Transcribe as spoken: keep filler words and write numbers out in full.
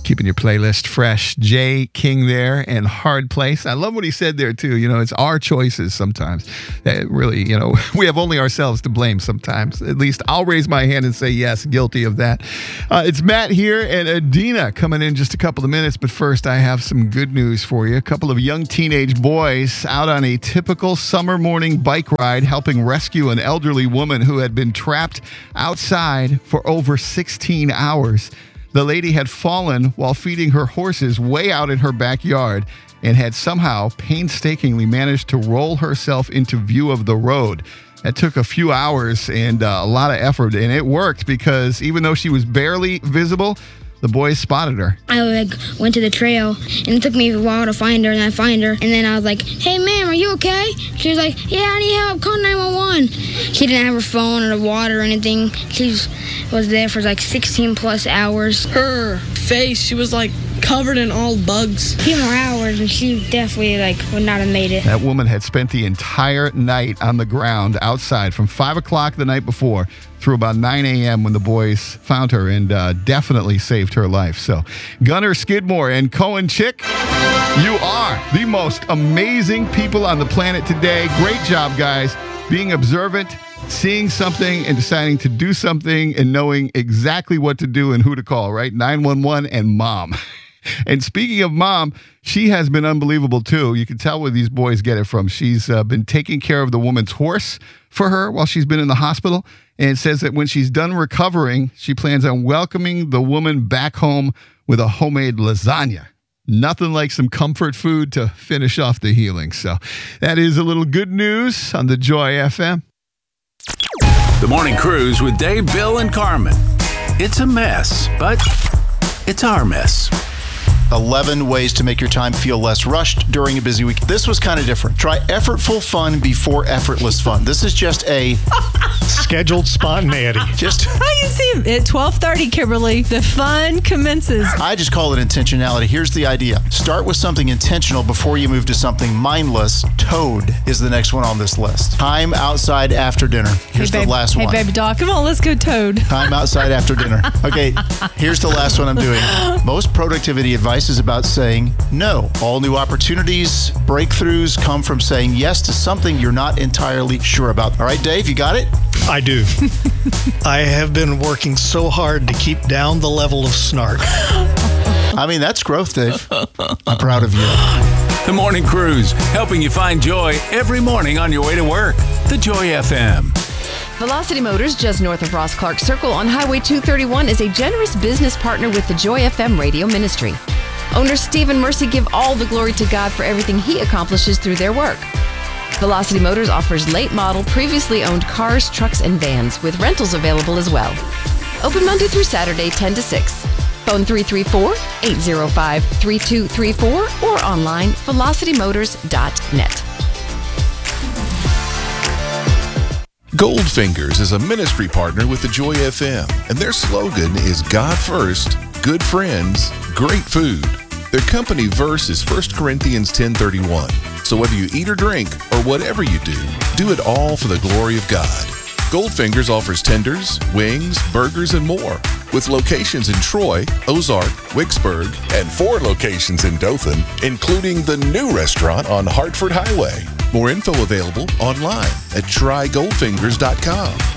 Keeping your playlist fresh. Jay King there and Hard Place. I love what he said there, too. You know, it's our choices sometimes that really, you know, we have only ourselves to blame sometimes. At least I'll raise my hand and say, yes, guilty of that. Uh, it's Matt here and Adina coming in just a couple of minutes. But first, I have some good news for you. A couple of young teenage boys out on a typical summer morning bike ride helping rescue an elderly woman who had been trapped outside for over sixteen hours. The lady had fallen while feeding her horses way out in her backyard and had somehow painstakingly managed to roll herself into view of the road. That took a few hours and uh, a lot of effort, and it worked because even though she was barely visible, the boys spotted her. I like went to the trail, and it took me a while to find her, and I find her, and then I was like, "Hey, ma'am, are you okay?" She was like, "Yeah, I need help. Call nine one one." She didn't have her phone or the water or anything. She was there for like sixteen plus hours. Her face, she was like covered in all bugs. A few more hours, and she definitely like would not have made it. That woman had spent the entire night on the ground outside from five o'clock the night before through about nine a.m. when the boys found her and uh, definitely saved her life. So, Gunnar Skidmore and Cohen Chick, you are the most amazing people on the planet today. Great job, guys. Being observant, seeing something and deciding to do something and knowing exactly what to do and who to call, right? nine one one and mom. And speaking of mom, she has been unbelievable, too. You can tell where these boys get it from. She's uh, been taking care of the woman's horse for her while she's been in the hospital. And it says that when she's done recovering, she plans on welcoming the woman back home with a homemade lasagna. Nothing like some comfort food to finish off the healing. So that is a little good news on the Joy F M. The Morning Cruise with Dave, Bill, and Carmen. It's a mess, but it's our mess. eleven ways to make your time feel less rushed during a busy week. This was kind of different. Try effortful fun before effortless fun. This is just a scheduled spontaneity. Just I can see it. At twelve thirty, Kimberly, the fun commences. I just call it intentionality. Here's the idea. Start with something intentional before you move to something mindless. Toad is the next one on this list. Time outside after dinner. Here's hey, babe, the last hey, one. Hey, baby doll, come on, let's go Toad. Time outside after dinner. Okay, here's the last one I'm doing. Most productivity advice is about saying no. All new opportunities, breakthroughs come from saying yes to something you're not entirely sure about. All right, Dave, you got it? I do. I have been working so hard to keep down the level of snark. I mean, that's growth, Dave. I'm proud of you. The Morning Cruise, helping you find joy every morning on your way to work. The Joy F M. Velocity Motors, just north of Ross Clark Circle on Highway two thirty-one, is a generous business partner with the Joy F M radio ministry. Owner Steve and Mercy give all the glory to God for everything He accomplishes through their work. Velocity Motors offers late model, previously owned cars, trucks, and vans, with rentals available as well. Open Monday through Saturday, ten to six. Phone three three four, eight zero five, three two three four or online, velocity motors dot net. Goldfingers is a ministry partner with the Joy F M, and their slogan is God First, Good Friends, Great Food. Their company verse is First Corinthians ten thirty-one. So whether you eat or drink, or whatever you do, do it all for the glory of God. Goldfingers offers tenders, wings, burgers, and more, with locations in Troy, Ozark, Wicksburg, and four locations in Dothan, including the new restaurant on Hartford Highway. More info available online at try goldfingers dot com.